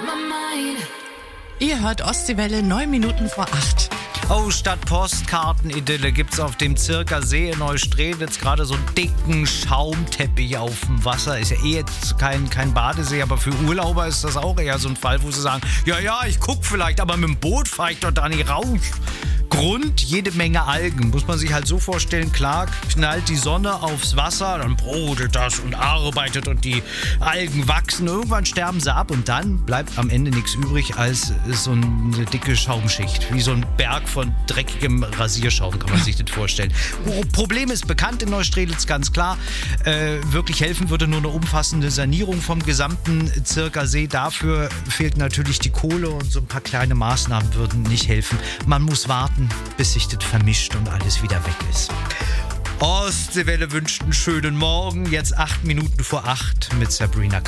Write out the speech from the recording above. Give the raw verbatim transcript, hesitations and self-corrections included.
Ihr hört Ostseewelle neun Minuten vor acht. Oh, statt Postkarten-Idylle gibt's auf dem Zirker See in Neustrelitz gerade so einen dicken Schaumteppich auf dem Wasser. Ist ja eh jetzt kein, kein Badesee, aber für Urlauber ist das auch eher so ein Fall, wo sie sagen, ja, ja, ich guck vielleicht, aber mit dem Boot fahr ich doch da nicht raus. Grund, jede Menge Algen. Muss man sich halt so vorstellen, klar, knallt die Sonne aufs Wasser, dann brodelt das und arbeitet und die Algen wachsen. Irgendwann sterben sie ab und dann bleibt am Ende nichts übrig als so eine dicke Schaumschicht. Wie so ein Berg von dreckigem Rasierschaum, kann man sich das vorstellen. Problem ist bekannt in Neustrelitz, ganz klar. Äh, wirklich helfen würde nur eine umfassende Sanierung vom gesamten Zirker See. Dafür fehlt natürlich die Kohle und so ein paar kleine Maßnahmen würden nicht helfen. Man muss warten, bis sich das vermischt und alles wieder weg ist. Ostseewelle wünscht einen schönen Morgen. Jetzt acht Minuten vor acht mit Sabrina